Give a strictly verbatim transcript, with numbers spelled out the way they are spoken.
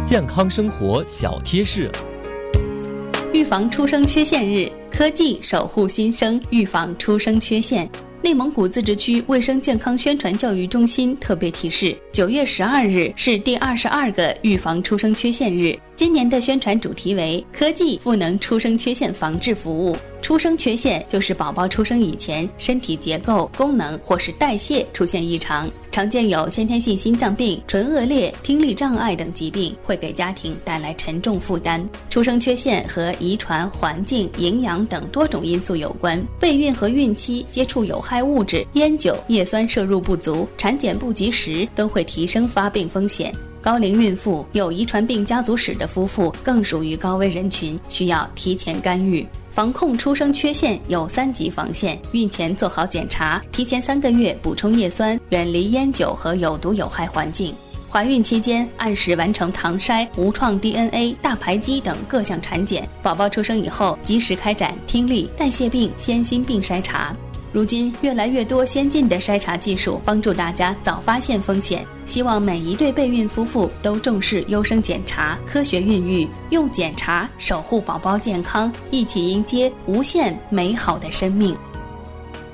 健康生活小贴士。 预防出生缺陷日，科技守护新生，预防出生缺陷。内蒙古自治区卫生健康宣传教育中心特别提示，九月十二日是第二十二个预防出生缺陷日。今年的宣传主题为科技赋能出生缺陷防治服务。出生缺陷就是宝宝出生以前身体结构、功能或是代谢出现异常，常见有先天性心脏病、唇腭裂、听力障碍等疾病，会给家庭带来沉重负担。出生缺陷和遗传、环境、营养等多种因素有关，备孕和孕期接触有害物质、烟酒、叶酸摄入不足、产检不及时，都会提升发病风险。高龄孕妇、有遗传病家族史的夫妇更属于高危人群，需要提前干预。防控出生缺陷有三级防线：孕前做好检查，提前三个月补充叶酸，远离烟酒和有毒有害环境。怀孕期间按时完成唐筛、无创 D N A、大排畸等各项产检。宝宝出生以后，及时开展听力、代谢病、先心病筛查。如今越来越多先进的筛查技术帮助大家早发现风险，希望每一对备孕夫妇都重视优生检查，科学孕育，用检查守护宝宝健康，一起迎接无限美好的生命。